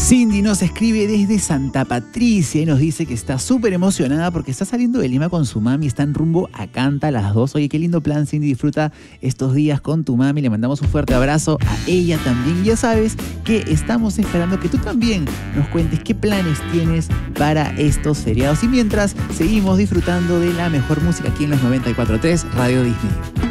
Cindy nos escribe desde Santa Patricia y nos dice que está súper emocionada porque está saliendo de Lima con su mami, están rumbo a Canta las dos. Oye, qué lindo plan, Cindy, disfruta estos días con tu mami, le mandamos un fuerte abrazo a ella también. Ya sabes que estamos esperando que tú también nos cuentes qué planes tienes para estos feriados y mientras seguimos disfrutando de la mejor música aquí en los 94.3 Radio Disney.